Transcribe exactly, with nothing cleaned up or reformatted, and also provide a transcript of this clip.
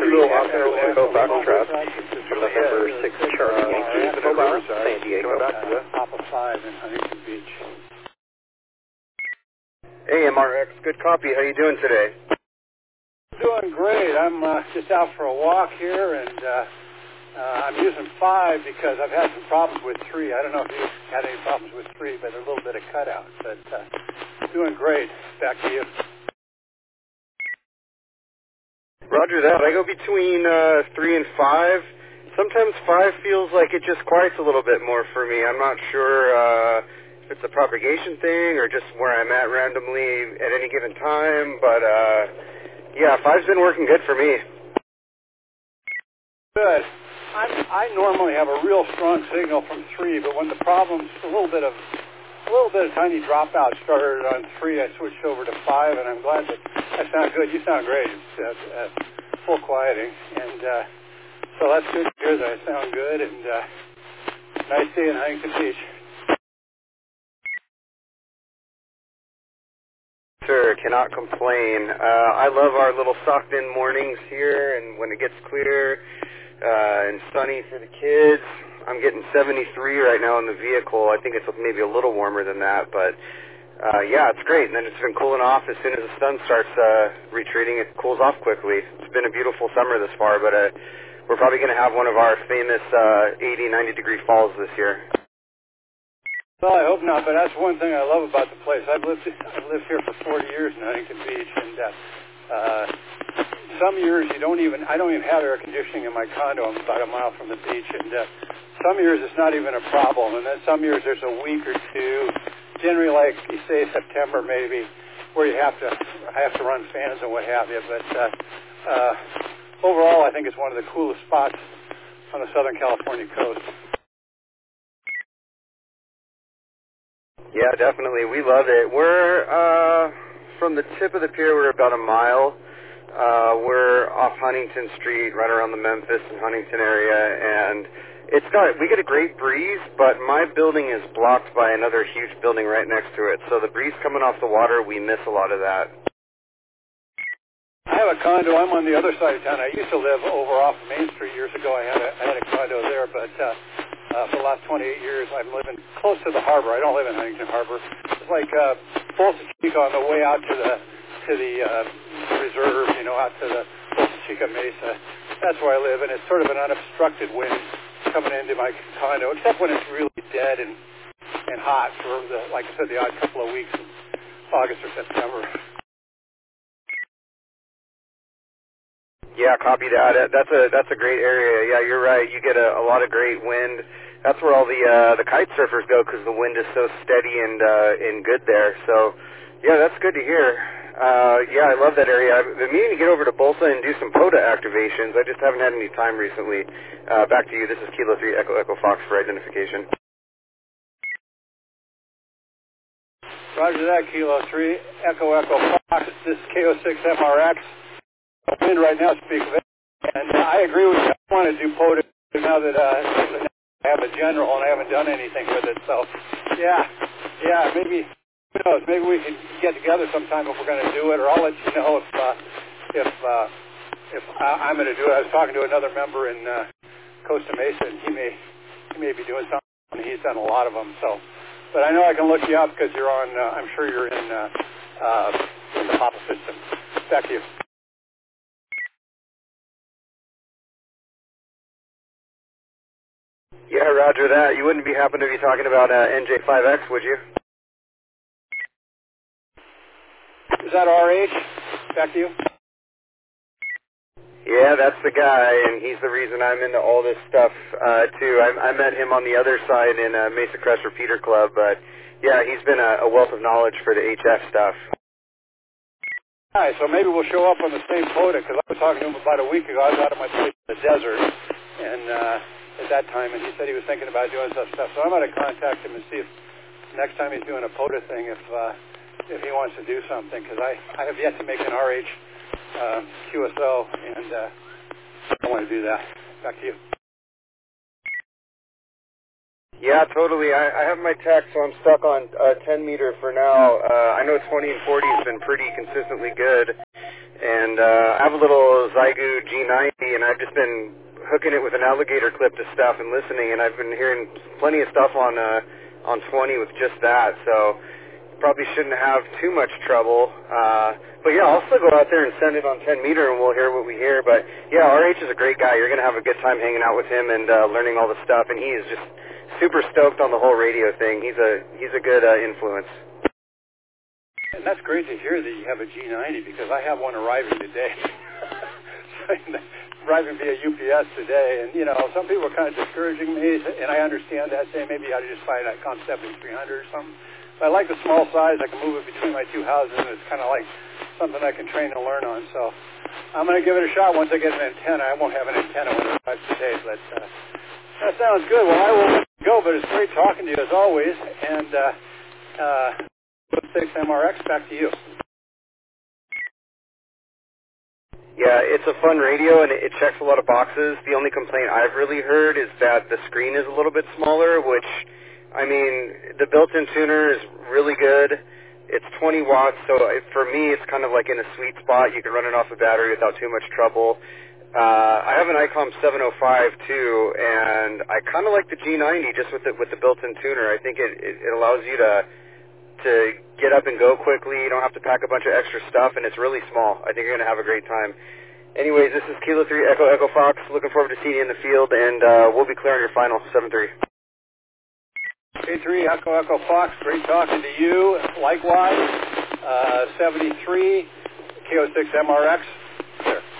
three Echo Echo Foxtrot for November six Charlie Yankee, mobile, San Diego. Papa five in Huntington Beach. Hey, M R X, good copy. How you doing today? Doing great. I'm uh, just out for a walk here, and uh, uh, I'm using five because I've had some problems with three. I don't know if you've had any problems with three, but a little bit of cutout. But uh, doing great. Back to you. Roger that. I go between uh, three and five. Sometimes five feels like it just quiets a little bit more for me. I'm not sure uh, if it's a propagation thing or just where I'm at randomly at any given time. But uh, yeah, five's been working good for me. Good. I'm, I normally have a real strong signal from three, but when the problems, a little bit of a little bit of tiny dropout started on three, I switched over to five, and I'm glad that I sound good. You sound great. It's uh, uh, full quieting, and uh, so that's good to hear that I sound good, and uh, nice day in Huntington Beach. Sure, cannot complain. Uh, I love our little Stockton mornings here, and when it gets clear uh, and sunny for the kids. I'm getting seventy-three right now in the vehicle. I think it's maybe a little warmer than that, but uh, yeah, it's great. And then it's been cooling off as soon as the sun starts uh, retreating. It cools off quickly. It's been a beautiful summer this far, but uh, we're probably going to have one of our famous uh, eighty, ninety degree falls this year. Well, I hope not, but that's one thing I love about the place. I've lived I've lived here for forty years in Huntington Beach, and uh, uh, some years you don't even I don't even have air conditioning in my condo. I'm about a mile from the beach, and uh, some years it's not even a problem, and then some years there's a week or two, generally like you say September maybe, where you have to I have to run fans and what have you. But uh, uh, overall, I think it's one of the coolest spots on the Southern California coast. Yeah, definitely. We love it. We're uh, from the tip of the pier. We're about a mile. Uh, we're off Huntington Street, right around the Memphis and Huntington area, and it's got we get a great breeze. But my building is blocked by another huge building right next to it, so the breeze coming off the water, we miss a lot of that. I have a condo. I'm on the other side of town. I used to live over off Main Street years ago. I had a I had a condo there, but uh, uh, for the last twenty-eight years, I'm living close to the harbor. I don't live in Huntington Harbor. It's like uh, Bolsa Chica on the way out to the to the uh, reserve, you know, out to the Bolsa Chica Mesa. That's where I live, and it's sort of an unobstructed wind coming into my condo, except when it's really dead and and hot for the, like I said, the odd couple of weeks in August or September. Yeah, copy that. That's a that's a great area. Yeah, you're right. You get a, a lot of great wind. That's where all the uh, the kite surfers go because the wind is so steady and uh, and good there. So, yeah, that's good to hear. Uh, yeah, I love that area. I've been meaning to get over to Bolsa and do some POTA activations. I just haven't had any time recently. Uh, back to you. This is Kilo three Echo Echo Fox for identification. Roger that, Kilo three Echo Echo Fox. This is K O six M R X. Wind right now, speak of it. And uh, I agree with you. I want to do POTA now that uh, I have a general and I haven't done anything with it. So, yeah, yeah, maybe, who knows, maybe we can get together sometime if we're going to do it, or I'll let you know if uh, if uh, if uh, I'm going to do it. I was talking to another member in uh, Costa Mesa, and he may he may be doing something. He's done a lot of them. So, but I know I can look you up because you're on. Uh, I'm sure you're in uh, uh, in the Papa system. Back to you. Yeah, roger that. You wouldn't be happen to be talking about uh, N J five X, would you? Is that R H? Back to you. Yeah, that's the guy, and he's the reason I'm into all this stuff, uh, too. I, I met him on the other side in uh, Mesa Crest Repeater Club, but, yeah, he's been a, a wealth of knowledge for the H F stuff. All right, so maybe we'll show up on the same POTA, because I was talking to him about a week ago. I was out of my place in the desert, and uh, at that time, and he said he was thinking about doing some stuff. So I'm going to contact him and see if next time he's doing a POTA thing, if uh, if he wants to do something, because I, I have yet to make an R H uh, Q S O, and uh, I want to do that. Back to you. Yeah, totally. I, I have my tech, so I'm stuck on uh, ten meter for now. Uh, I know twenty and forty has been pretty consistently good, And uh, I have a little Zygu G ninety, and I've just been hooking it with an alligator clip to stuff and listening, and I've been hearing plenty of stuff on uh, on twenty with just that, so probably shouldn't have too much trouble. Uh, but yeah, I'll still go out there and send it on ten meter, and we'll hear what we hear. But yeah, R H is a great guy. You're going to have a good time hanging out with him and uh, learning all the stuff, and he is just super stoked on the whole radio thing. He's a he's a good uh, influence. And that's great to hear that you have a G ninety, because I have one arriving today. Arriving via U P S today, and you know, some people are kind of discouraging me, and I understand that, saying maybe I ought to just buy that Com seventy-three hundred or something. But I like the small size. I can move it between my two houses, and it's kind of like something I can train and learn on. So I'm going to give it a shot once I get an antenna. I won't have an antenna when it arrives today, but uh, that sounds good. Well, I will let you go, but it's great talking to you as always, and uh, uh, six M R X, back to you. Yeah, it's a fun radio, and it checks a lot of boxes. The only complaint I've really heard is that the screen is a little bit smaller, which, I mean, the built-in tuner is really good. It's twenty watts, so it, for me, it's kind of like in a sweet spot. You can run it off a battery without too much trouble. Uh, I have an ICOM seven oh five, too, and I kind of like the G ninety just with the, with the built-in tuner. I think it, it, it allows you to to get up and go quickly. You don't have to pack a bunch of extra stuff, and it's really small. I think you're going to have a great time. Anyways, this is Kilo three Echo Echo Fox. Looking forward to seeing you in the field, and uh, we'll be clear on your final, seven three. K three Echo Echo Fox, great talking to you. Likewise, uh, seventy-three, K O six M R X.